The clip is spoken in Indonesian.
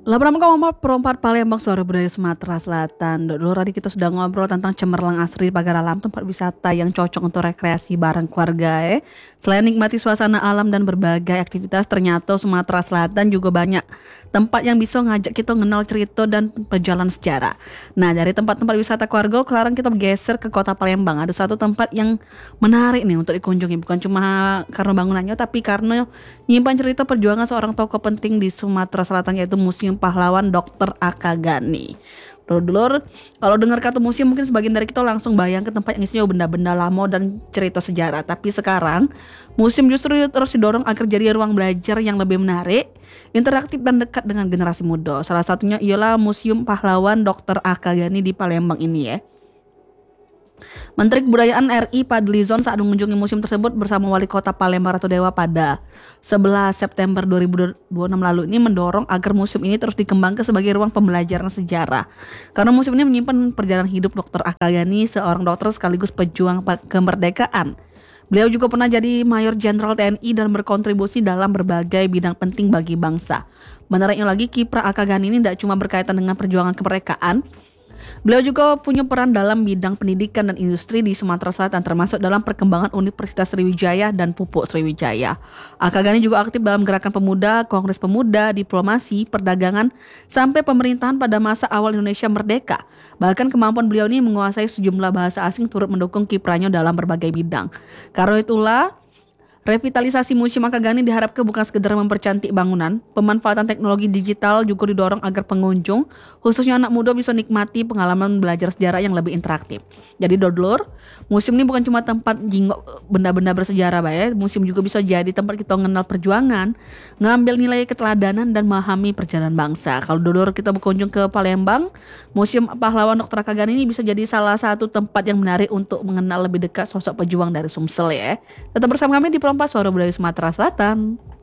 Laporan Kompas Perempat Palembang Suara Budaya Sumatera Selatan. Dulu tadi kita sudah ngobrol tentang Cemerlang Asri Pagar Alam, tempat wisata yang cocok untuk rekreasi bareng keluarga. Selain nikmati suasana alam dan berbagai aktivitas, ternyata Sumatera Selatan juga banyak tempat yang bisa ngajak kita kenal cerita dan perjalanan sejarah. Nah, dari tempat-tempat wisata keluarga, sekarang kita bergeser ke kota Palembang. Ada satu tempat yang menarik nih untuk dikunjungi, bukan cuma karena bangunannya, tapi karena nyimpan cerita perjuangan seorang tokoh penting di Sumatera Selatan, yaitu Museum Pahlawan Dr. Akagani. Dulur, kalau dengar kata museum mungkin sebagian dari kita langsung bayang ke tempat yang isinya benda-benda lama dan cerita sejarah. Tapi sekarang museum justru terus didorong agar jadi ruang belajar yang lebih menarik, interaktif dan dekat dengan generasi muda. Salah satunya ialah Museum Pahlawan Dr. Akagani di Palembang ini ya. Menteri Kebudayaan RI Fadlizon saat mengunjungi museum tersebut bersama Wali Kota Palembang Ratu Dewa pada 11 September 2026 lalu ini mendorong agar museum ini terus dikembangkan sebagai ruang pembelajaran sejarah. Karena museum ini menyimpan perjalanan hidup Dr. Akagani, seorang dokter sekaligus pejuang kemerdekaan. Beliau juga pernah jadi Mayor Jenderal TNI dan berkontribusi dalam berbagai bidang penting bagi bangsa. Menariknya lagi, kiprah Akagani ini tidak cuma berkaitan dengan perjuangan kemerdekaan. Beliau juga punya peran dalam bidang pendidikan dan industri di Sumatera Selatan, termasuk dalam perkembangan Universitas Sriwijaya dan Pupuk Sriwijaya. Akagani juga aktif dalam gerakan pemuda, kongres pemuda, diplomasi, perdagangan, sampai pemerintahan pada masa awal Indonesia merdeka. Bahkan kemampuan beliau ini menguasai sejumlah bahasa asing turut mendukung kiprahnya dalam berbagai bidang. Karena itulah, revitalisasi Museum Akagani diharapkan bukan sekedar mempercantik bangunan, pemanfaatan teknologi digital juga didorong agar pengunjung, khususnya anak muda, bisa nikmati pengalaman belajar sejarah yang lebih interaktif. Jadi dodlur, museum ini bukan cuma tempat jinggok benda-benda bersejarah, ya. Museum juga bisa jadi tempat kita mengenal perjuangan, ngambil nilai keteladanan dan memahami perjalanan bangsa. Kalau dodlur kita berkunjung ke Palembang, Museum Pahlawan Dr. Akagani ini bisa jadi salah satu tempat yang menarik untuk mengenal lebih dekat sosok pejuang dari Sumsel ya. Tetap bersama kami di Perempat Suara Budaya Sumatera Selatan.